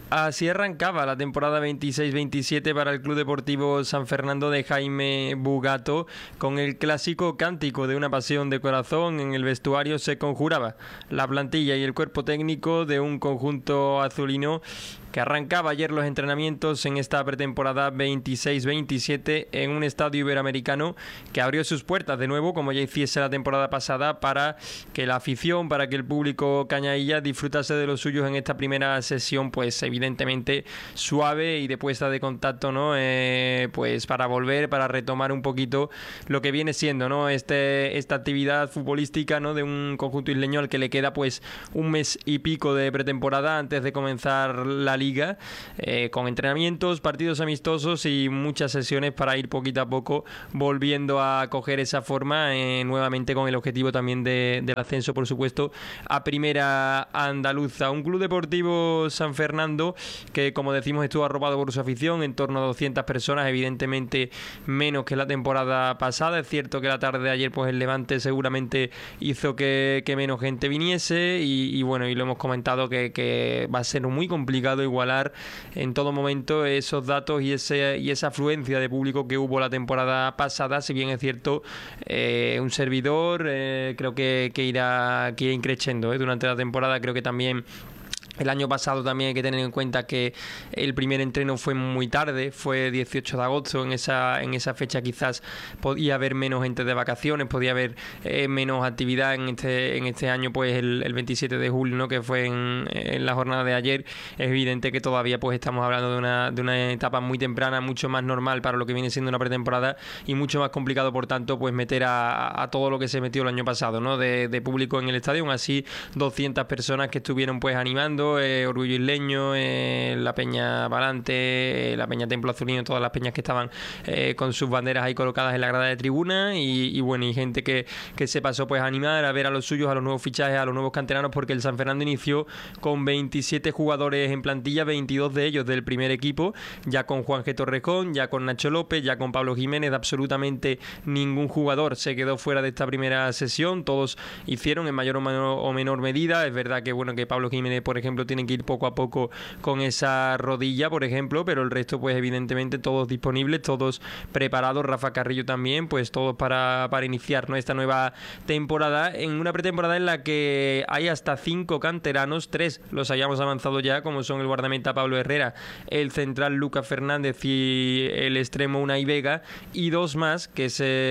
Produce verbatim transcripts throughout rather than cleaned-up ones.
Así arrancaba la temporada veintiséis veintisiete para el Club Deportivo San Fernando de Jaime Bugato, con el clásico cántico de una pasión de corazón. En el vestuario se conjuraba la plantilla y el cuerpo técnico de un conjunto azulino que arrancaba ayer los entrenamientos en esta pretemporada veintiséis veintisiete en un estadio iberoamericano que abrió sus puertas de nuevo, como ya hiciese la temporada pasada, para que la afición, para que el público cañailla disfrutase de los suyos en esta primera sesión, pues evidentemente suave y de puesta de contacto, ¿no? Eh, pues para volver, para retomar un poquito lo que viene siendo, ¿no? Este, esta actividad futbolística, ¿no? De un conjunto isleño al que le queda pues un mes y pico de pretemporada antes de comenzar la liga. Liga, eh, con entrenamientos, partidos amistosos y muchas sesiones para ir poquito a poco volviendo a coger esa forma, eh, nuevamente con el objetivo también de, del ascenso, por supuesto, a primera andaluza. Un Club Deportivo San Fernando que, como decimos, estuvo arropado por su afición, en torno a doscientas personas, evidentemente menos que la temporada pasada. Es cierto que la tarde de ayer pues el Levante seguramente hizo que, que menos gente viniese y, y bueno, y lo hemos comentado que, que va a ser muy complicado igualar en todo momento esos datos y ese y esa afluencia de público que hubo la temporada pasada. Si bien es cierto, eh, un servidor eh, creo que, que irá que irá increciendo eh, durante la temporada. Creo que también el año pasado también hay que tener en cuenta que el primer entreno fue muy tarde, fue dieciocho de agosto. En esa en esa fecha quizás podía haber menos gente de vacaciones, podía haber eh, menos actividad. En este en este año pues el, el veintisiete de julio, ¿no? Que fue en, en la jornada de ayer. Es evidente que todavía pues estamos hablando de una, de una etapa muy temprana, mucho más normal para lo que viene siendo una pretemporada y mucho más complicado, por tanto, pues meter a, a todo lo que se metió el año pasado, ¿no? De, de público en el estadio. Aún así, doscientas personas que estuvieron pues animando. Eh, Orgullo Isleño, eh, la Peña Valante, eh, la Peña Templo Azulino, todas las peñas que estaban eh, con sus banderas ahí colocadas en la grada de tribuna y, y bueno, y gente que, que se pasó pues a animar, a ver a los suyos, a los nuevos fichajes, a los nuevos canteranos, porque el San Fernando inició con veintisiete jugadores en plantilla, veintidós de ellos del primer equipo, ya con Juan G. Torrejón, ya con Nacho López, ya con Pablo Jiménez. Absolutamente ningún jugador se quedó fuera de esta primera sesión, todos hicieron en mayor o menor, o menor medida. Es verdad que bueno, que Pablo Jiménez, por ejemplo, tienen que ir poco a poco con esa rodilla, por ejemplo, pero el resto pues evidentemente todos disponibles, todos preparados. Rafa Carrillo también, pues todos para, para iniciar, ¿no? Esta nueva temporada, en una pretemporada en la que hay hasta cinco canteranos, tres los hayamos avanzado ya, como son el guardameta Pablo Herrera, el central Lucas Fernández y el extremo Unai Vega, y dos más que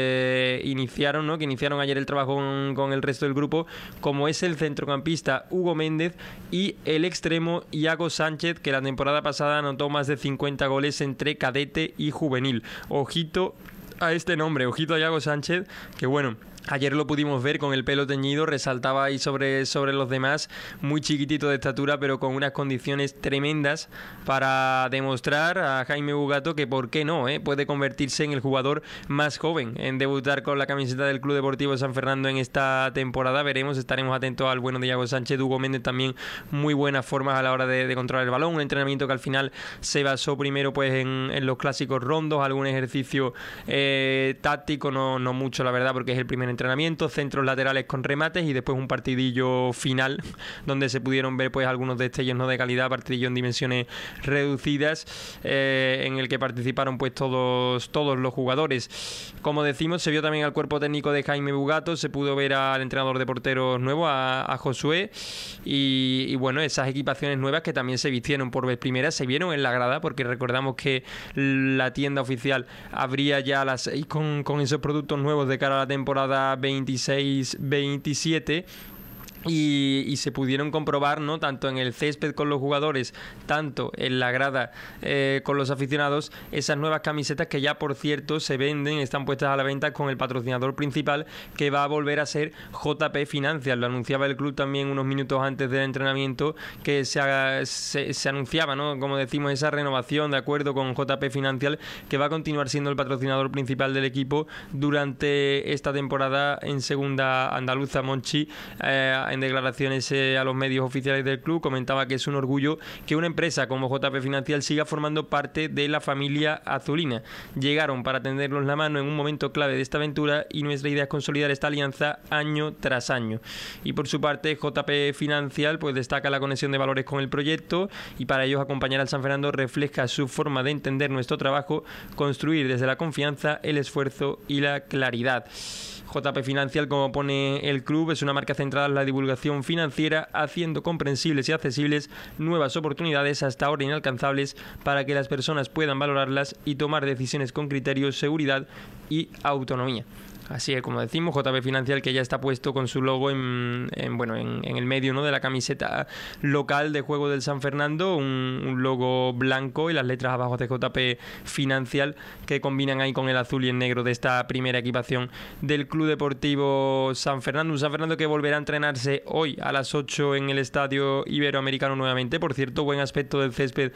se iniciaron, ¿no? Que iniciaron ayer el trabajo con, con el resto del grupo, como es el centrocampista Hugo Méndez y el extremo Iago Sánchez, que la temporada pasada anotó más de cincuenta goles entre cadete y juvenil. Ojito a este nombre, ojito a Iago Sánchez, que bueno, ayer lo pudimos ver con el pelo teñido, resaltaba ahí sobre, sobre los demás, muy chiquitito de estatura, pero con unas condiciones tremendas para demostrar a Jaime Bugato que por qué no, ¿eh? Puede convertirse en el jugador más joven en debutar con la camiseta del Club Deportivo San Fernando en esta temporada. Veremos, estaremos atentos al bueno de Iago Sánchez. Hugo Méndez también muy buenas formas a la hora de, de controlar el balón, un entrenamiento que al final se basó primero pues en, en los clásicos rondos, algún ejercicio eh, táctico, no, no mucho la verdad, porque es el primer entrenamiento, centros laterales con remates y después un partidillo final donde se pudieron ver pues algunos destellos, ¿no? De calidad, partidillo en dimensiones reducidas, eh, en el que participaron pues todos, todos los jugadores. Como decimos, se vio también al cuerpo técnico de Jaime Bugato, se pudo ver al entrenador de porteros nuevo, a, a Josué, y, y bueno, esas equipaciones nuevas que también se vistieron por vez primera, se vieron en la grada, porque recordamos que la tienda oficial abría ya a las seis con, con esos productos nuevos de cara a la temporada veintiséis veintisiete. Y, y se pudieron comprobar, ¿no? Tanto en el césped con los jugadores, tanto en la grada eh, con los aficionados, esas nuevas camisetas que ya, por cierto, se venden, están puestas a la venta con el patrocinador principal, que va a volver a ser J P Financial. Lo anunciaba el club también unos minutos antes del entrenamiento, que se, haga, se, se anunciaba, ¿no? Como decimos, esa renovación de acuerdo con J P Financial, que va a continuar siendo el patrocinador principal del equipo durante esta temporada en segunda andaluza. Monchi, eh, en declaraciones eh, a los medios oficiales del club, comentaba que es un orgullo que una empresa como J P Financial siga formando parte de la familia azulina. Llegaron para tendernos la mano en un momento clave de esta aventura y nuestra idea es consolidar esta alianza año tras año. Y por su parte, J P Financial pues destaca la conexión de valores con el proyecto y para ellos acompañar al San Fernando refleja su forma de entender nuestro trabajo, construir desde la confianza, el esfuerzo y la claridad. J P Financial, como pone el club, es una marca centrada en la divulgación financiera, haciendo comprensibles y accesibles nuevas oportunidades hasta ahora inalcanzables para que las personas puedan valorarlas y tomar decisiones con criterios, seguridad y autonomía. Así es, como decimos, J P Financial, que ya está puesto con su logo en, en bueno en, en el medio, ¿no?, de la camiseta local de juego del San Fernando, un, un logo blanco y las letras abajo de J P Financial que combinan ahí con el azul y el negro de esta primera equipación del Club Deportivo San Fernando. Un San Fernando que volverá a entrenarse hoy a las ocho en el Estadio Iberoamericano nuevamente. Por cierto, buen aspecto del césped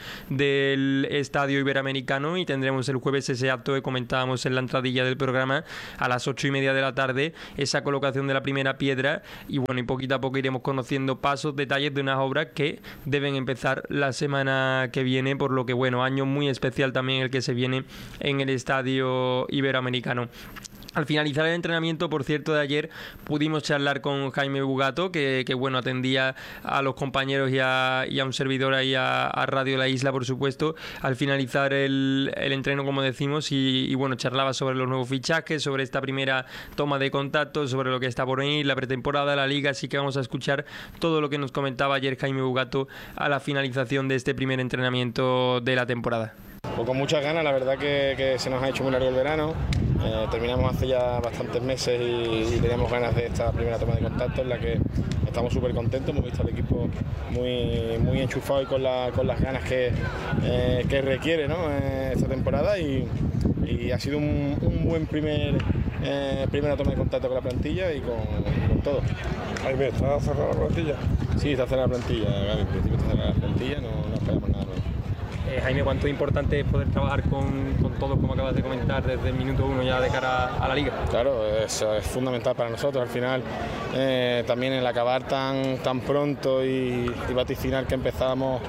del Estadio Iberoamericano, y tendremos el jueves ese acto que comentábamos en la entradilla del programa a las ocho y media de la tarde, esa colocación de la primera piedra, y bueno, y poquito a poco iremos conociendo pasos, detalles de unas obras que deben empezar la semana que viene, por lo que bueno, año muy especial también el que se viene en el Estadio Iberoamericano. Al finalizar el entrenamiento, por cierto, de ayer pudimos charlar con Jaime Bugato, que, que bueno, atendía a los compañeros y a, y a un servidor ahí a, a Radio La Isla, por supuesto, al finalizar el, el entreno, como decimos, y, y bueno, charlaba sobre los nuevos fichajes, sobre esta primera toma de contacto, sobre lo que está por venir, la pretemporada, la liga, así que vamos a escuchar todo lo que nos comentaba ayer Jaime Bugato a la finalización de este primer entrenamiento de la temporada. Pues con muchas ganas, la verdad que, que se nos ha hecho muy largo el verano. Eh, terminamos hace ya bastantes meses y, y teníamos ganas de esta primera toma de contacto, en la que estamos súper contentos. Hemos visto al equipo muy, muy enchufado y con, la, con las ganas que, eh, que requiere, ¿no?, eh, esta temporada, y, y ha sido un, un buen primer eh, primera toma de contacto con la plantilla y con, con todo. Jaime, ¿está cerrada la plantilla? Sí, está cerrada la plantilla, en principio está cerrada la plantilla, no, no esperamos nada nuevo. Eh, Jaime, ¿cuánto es importante poder trabajar con, con todos, como acabas de comentar, desde el minuto uno ya de cara a la liga? Claro, eso es fundamental para nosotros. Al final, eh, también el acabar tan, tan pronto y, y vaticinar que empezamos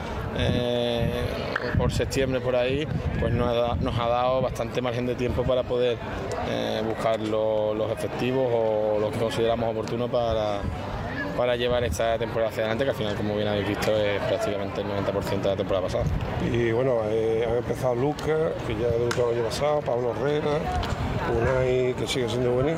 eh, por septiembre por ahí, pues nos ha, nos ha dado bastante margen de tiempo para poder eh, buscar lo, los efectivos o lo que consideramos oportuno para para llevar esta temporada hacia adelante, que al final, como bien habéis visto, es prácticamente el noventa por ciento de la temporada pasada. Y bueno, eh, han empezado Lucas, que ya debutó el año pasado, Pablo Herrera, Unai, que sigue siendo bueno,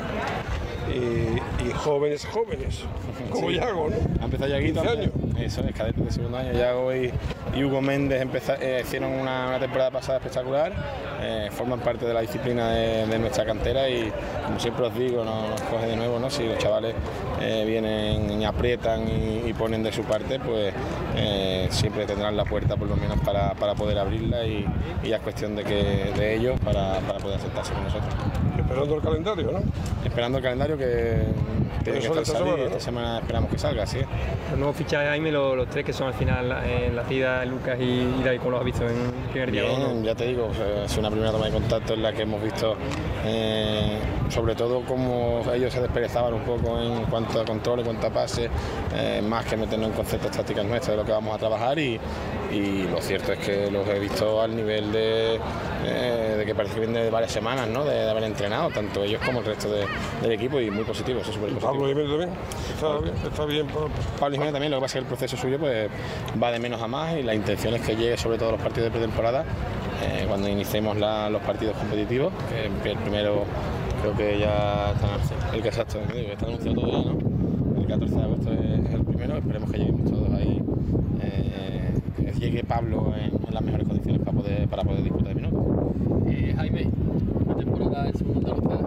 y, y jóvenes, jóvenes, como sí. Yago, ¿no? Ha empezado Yaguito, años. Eso es, cadete de segundo año. Yago y, y Hugo Méndez empezar, eh, hicieron una, una temporada pasada espectacular, eh, forman parte de la disciplina de, de nuestra cantera y, como siempre os digo, no nos coge de nuevo, ¿no? Si los chavales eh, vienen y aprietan y, y ponen de su parte, pues eh, siempre tendrán la puerta por lo menos para, para poder abrirla, y, y ya es cuestión de, que, de ellos para, para poder aceptarse con nosotros. Esperando el calendario, ¿no? Esperando el calendario que tiene que estar salido, ¿no? Esta semana esperamos que salga, sí. Los nuevos fichajes, Jaime, los, los tres que son al final en la cida, Lucas y, y David, como los has visto en el primer día. Bien, ¿no? Ya te digo, es una primera toma de contacto en la que hemos visto eh, sobre todo cómo ellos se desperezaban un poco en cuanto a control, en cuanto a pase, eh, más que meternos en conceptos tácticas nuestros de lo que vamos a trabajar, y, y lo cierto es que los he visto al nivel de, eh, de que parece que vienen de varias semanas, ¿no?, de, de haber entrenado, tanto ellos como el resto de, del equipo, y muy positivo, eso es súper positivo. Pablo Jiménez también, está bien, está bien. Pablo Jiménez también, lo que pasa es que el proceso suyo pues va de menos a más, y la intención es que llegue sobre todo a los partidos de pretemporada, eh, cuando iniciemos la, los partidos competitivos, que el primero creo que ya está, el que exacto, está anunciado todo ya, ¿no? El catorce de agosto es el primero, esperemos que lleguemos todos ahí, eh, que llegue Pablo en, en las mejores condiciones para poder, para poder disputar minutos. Eh, Jaime, la temporada en segunda Andalucía,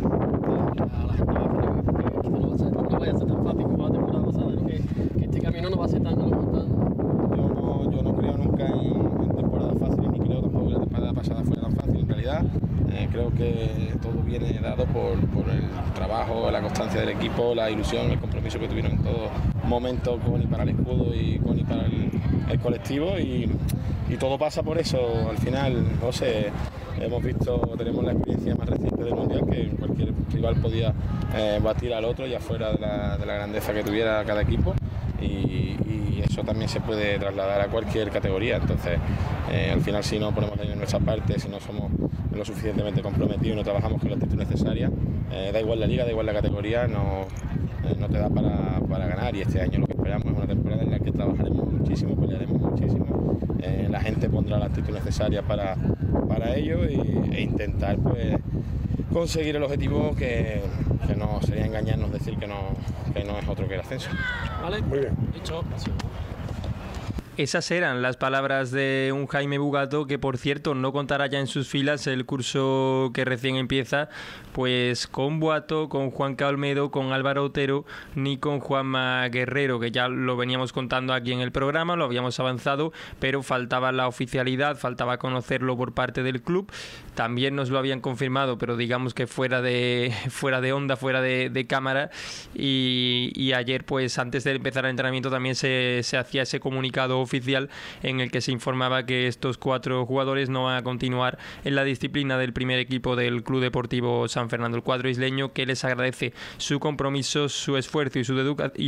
a la gente va a decir que no, va a ser, no vaya a ser tan fácil como la temporada pasada, ¿no? que, que este camino no va a ser tan tan... Yo no, yo no creo nunca en, en temporadas fáciles, ni creo tampoco que la temporada pasada fuera tan fácil en realidad. Eh, creo que todo viene dado por, por el trabajo, la constancia del equipo, la ilusión, el compromiso que tuvieron en todo momento con y para el escudo y con y para el, el colectivo, y, y todo pasa por eso. Al final, no sé, hemos visto, tenemos la experiencia más reciente del Mundial, que cualquier rival podía eh, batir al otro, ya fuera de la, de la grandeza que tuviera cada equipo, y, y eso también se puede trasladar a cualquier categoría. Entonces, eh, al final, si no ponemos en nuestra parte, si no somos lo suficientemente comprometidos y no trabajamos con la actitud necesaria, eh, da igual la liga, da igual la categoría, no, eh, no te da para, para ganar. Y este año lo que esperamos es una temporada en la que trabajaremos muchísimo, pelearemos muchísimo, eh, la gente pondrá la actitud necesaria para, para ello, y, e intentar pues conseguir el objetivo, que, que no sería engañarnos decir que no, que no es otro que el ascenso. Vale, Muy bien. dicho. Esas eran las palabras de un Jaime Bugato, que por cierto no contará ya en sus filas el curso que recién empieza, pues con Boato, con Juan Olmedo, con Álvaro Otero, ni con Juanma Guerrero, que ya lo veníamos contando aquí en el programa, lo habíamos avanzado, pero faltaba la oficialidad, faltaba conocerlo por parte del club. También nos lo habían confirmado, pero digamos que fuera de fuera de onda, fuera de, de cámara, y, y ayer, pues antes de empezar el entrenamiento, también se, se hacía ese comunicado oficial en el que se informaba que estos cuatro jugadores no van a continuar en la disciplina del primer equipo del Club Deportivo San Fernando. El cuadro isleño, que les agradece su compromiso, su esfuerzo y su, educa- y